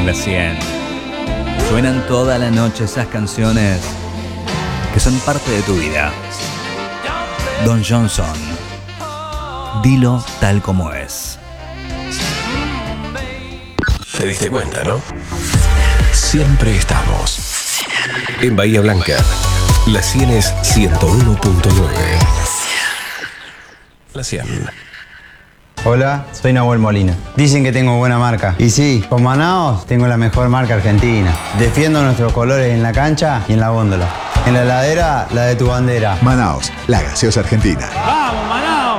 La 100. Suenan toda la noche esas canciones que son parte de tu vida. Don Johnson, dilo tal como es. Te diste cuenta, ¿no? Siempre estamos. En Bahía Blanca, la 100 es 101.9. La 100. Hola, soy Nahuel Molina. Dicen que tengo buena marca. Y sí, con Manaos tengo la mejor marca argentina. Defiendo nuestros colores en la cancha y en la góndola. En la heladera, la de tu bandera. Manaos, la gaseosa argentina.